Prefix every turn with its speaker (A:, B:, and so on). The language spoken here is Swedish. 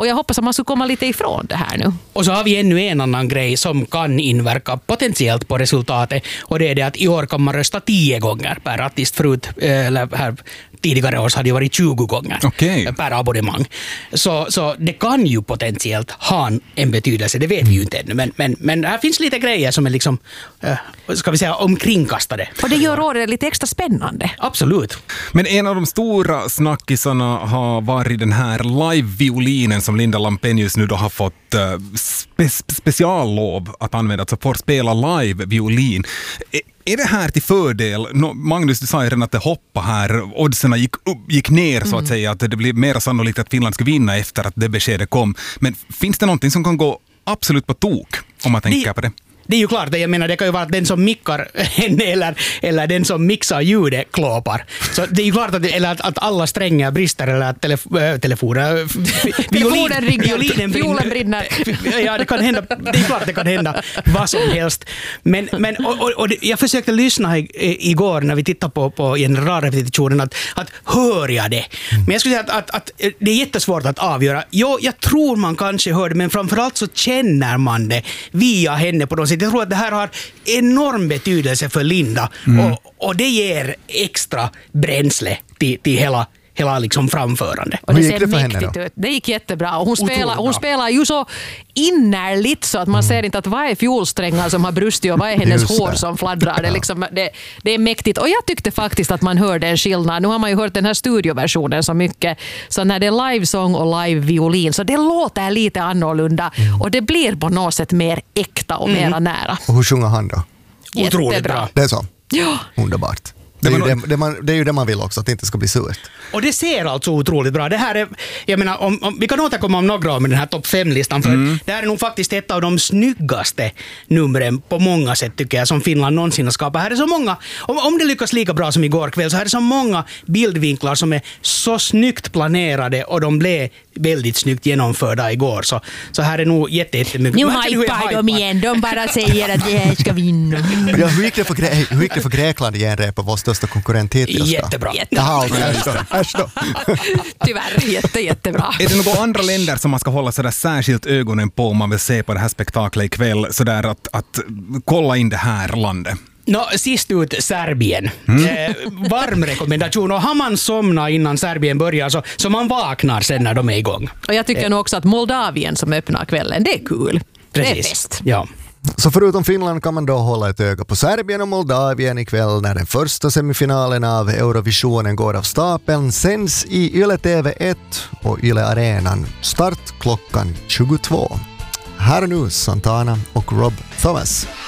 A: Och jag hoppas att man ska komma lite ifrån det här nu.
B: Och så har vi ännu en annan grej som kan inverka potentiellt på resultatet. Och det är det att i år kan man rösta 10 gånger per artist. Förut, eller här tidigare år så hade det varit 20 gånger per abonnemang. Så det kan ju potentiellt ha en betydelse, det vet vi ju inte ännu. Men här finns lite grejer som är liksom, ska vi säga, omkringkastade.
A: Och det gör året lite extra spännande.
B: Absolut.
C: Men en av de stora snackisarna har varit den här live-violinen som Linda Lampenius nu då har fått speciallov att använda, alltså får spela live-violin. Är det här till fördel? Magnus, du sa ju redan att det hoppade här. Oddsen gick ner så att säga. Att det blir mer sannolikt att Finland ska vinna efter att det beskedet kom. Men finns det någonting som kan gå absolut på tok om man tänker på det?
B: Det är ju klart, jag menar det kan ju vara att den som mickar henne eller den som mixar ljudet klåpar. Så det är ju klart att alla strängar brister eller att telefonen
A: brinner.
B: Ja, det kan hända. Det är klart det kan hända vad som helst. Men jag försökte lyssna igår när vi tittade på generalrepetitionen att hör jag det? Men jag skulle säga att det är jättesvårt att avgöra. Jag tror man kanske hör det, men framförallt så känner man det via henne på något sätt. Jag tror att det här har enorm betydelse för Linda och det ger extra bränsle till hela liksom framförande.
A: Och det ser mäktigt ut. Det gick jättebra. Och hon spelar ju så innerligt så att man ser inte att vad är fjolsträngar som har brustit och vad är hennes hår som fladdrar. Det är mäktigt. Och jag tyckte faktiskt att man hörde en skillnad. Nu har man ju hört den här studioversionen så mycket. Så när det är livesång och live-violin så det låter lite annorlunda. Och det blir på något sätt mer äkta och mera nära.
D: Och hur sjunger han då?
B: Otroligt bra.
D: Det är så?
A: Ja.
D: Underbart. Det är ju det man vill också, att det inte ska bli surt.
B: Och det ser alltså otroligt bra. Det här är, jag menar, om vi kan återkomma om några år med den här topp 5-listan, för det här är nog faktiskt ett av de snyggaste numren på många sätt tycker jag som Finland någonsin har skapat. Här är så många, om det lyckas lika bra som igår kväll, så här är så många bildvinklar som är så snyggt planerade och de blev väldigt snyggt genomförda igår. Så här är nog jättemycket.
A: Nu hypar de igen, de bara säger att det här ska vinna.
D: Ja, hur gick det för Grekland i en rep på vår största konkurrent hittills?
B: Jättebra.
A: Tyvärr, jättebra.
C: Är det några andra länder som man ska hålla sådär särskilt ögonen på om man vill se på det här spektaklet ikväll, sådär att kolla in det här landet?
B: Sist ut Serbien. Varm rekommendation. Och har man somnat innan Serbien börjar så man vaknar sen när de är igång.
A: Och jag tycker nog också att Moldavien som öppnar kvällen, det är kul.
B: Precis.
A: Det är bäst.
B: Ja.
D: Så förutom Finland kan man då hålla ett öga på Serbien och Moldavien ikväll när den första semifinalen av Eurovisionen går av stapeln, sänds i Yle TV1 och Yle Arenan. Start klockan 22. Här nu Santana och Rob Thomas.